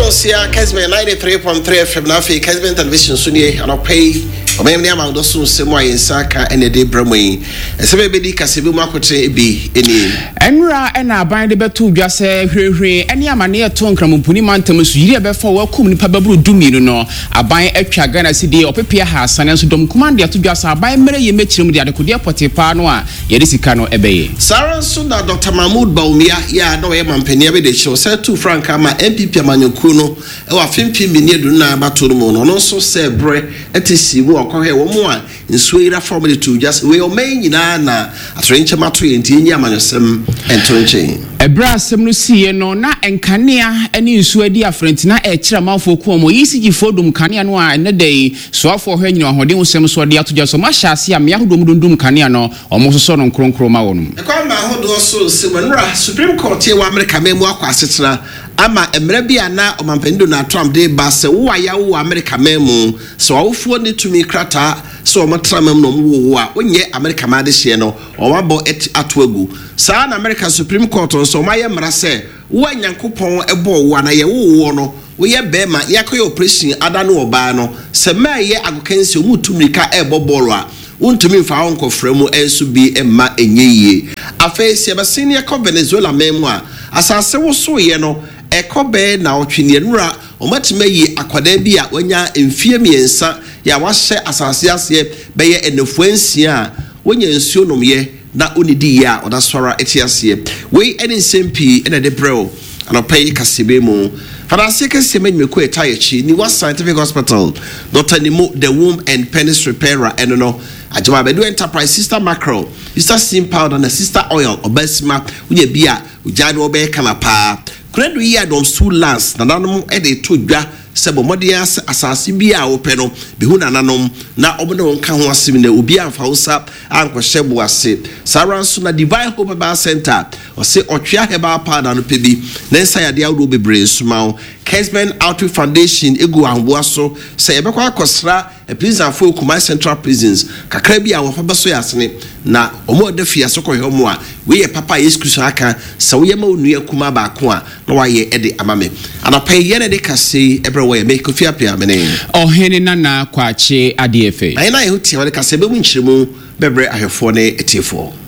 Sia Kesman 93.3 FM Nafi Kesman Television Sunny and I'll pay or maybe I'm on the soon Simoy in Saka and a day Bramway. And some baby Casibu Makote be any Enra and I bind the betu just say any amania tongue Krampuni Mantamus year before welcome Pababu Dumino. I buy extra Gana CD or Pepia has and so don't command to just buy Mary Metrum the Adecudia Potipanoa Yedisicano Ebe. Sarah Sunda Dr. Mahmoud Baumia, ya no Eman Penyabe de show said to Frank Ama MPP Kuno, our 50 minute na baturumo, and also say bre, etc. Walk here one more in Sweden family to just we main in Anna, a trench matri in Tinia Manusem and Trenching. A brass semlusi no na enkania any Swedia friend na a chama for Como easy for dum caniano and a day, so for her in your holding some swadia to just so much as ya Yahudum caniano or most son on Cronchromaum. The Kwama Hod also Simonra, Supreme Court here, America Memoir Quasitra. Ama emrebia na omampendo na Trump de base wo aya wo America memu so awofo ni tumi krata so omatramam no wo a onye America ma de hye no omabo atoagu sa na America Supreme Court so maye mra se wo anyankopon ebo wo na ye wo no wo ye bema yakoye operation ada no oba no se maye agokansi omutumika ebo bolo a untumi mfa onko fremu ensu bi emma enyeye afese ba senior co Venezuela memu a asase wo so ye no ekobe na otwene nura omatime yi akwada bi a wanya emfie miensa ya wahye asase ase beye enefuansia a wonya nsuo nomye na onidi ya odasora etiase we eni sempi ene de bro anopay kasebe mu Fanasi keseme nyeko etayechi ni was scientific hospital Dr. Nimo the womb and penis repairer enono ajama bedu enterprise sister macro sister steam powder na sister oil obesima unye bia ujado obe kama pa Credo year dom stool lance na nanom e de to dwa sebo modia asase bia wo pe no behu na nanom na obone wonka ho asem na obi amfa wo sa ankohye bo ase saranso na divine hope bar center o se otwea heba powder no pebi na nsa yade awo bebre nsuma Kesman Outreach Foundation egu anboa so se yebekwa akosra a prison for Kumasi Central Prisons kakra bia wo fa beso yasene na omo de fia so kohwe mo a we ye papa Yesu Kristo aka se wo ye ma onua kuma ba ko a na wa ye ede amame anapa ye ne de kase ebre wo ye make Kofi Apia mene ohene nana kwache adefe na ye huti wa de kase be mu nchiremu bebre ahwefo ne etiefo